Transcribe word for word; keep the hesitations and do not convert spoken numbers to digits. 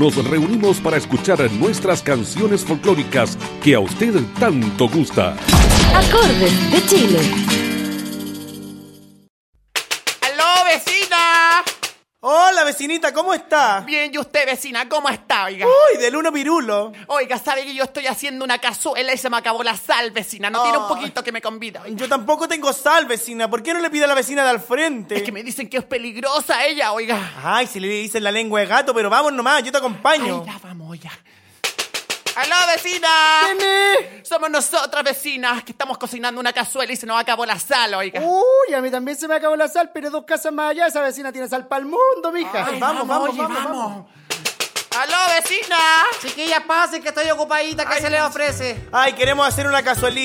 nos reunimos para escuchar nuestras canciones folclóricas que a usted tanto gusta. Acordes de Chile. ¡Aló, vecina! Hola, vecinita, ¿cómo está? Bien, ¿y usted, vecina? ¿Cómo está, oiga? Uy, del uno pirulo. Oiga, ¿sabe que yo estoy haciendo una cazuela y se me acabó la sal, vecina? ¿No Oh. tiene un poquito que me convida, oiga? Yo tampoco tengo sal, vecina. ¿Por qué no le pide a la vecina de al frente? Es que me dicen que es peligrosa ella, oiga. Ay, si le dicen la lengua de gato, pero vamos nomás, yo te acompaño. Ay, ya vamos, ya. ¡Aló, vecina! ¿Quién es? Somos nosotras, vecinas, que estamos cocinando una cazuela y se nos acabó la sal, oiga. Uy, a mí también se me acabó la sal, pero dos casas más allá esa vecina tiene sal para el mundo, mija. Ay, vamos, vamos, oye, vamos, vamos. ¡Aló, vecina! Chiquillas, pasen que estoy ocupadita. ¿Qué Ay, se les ofrece? Ay, queremos hacer una cazuelita.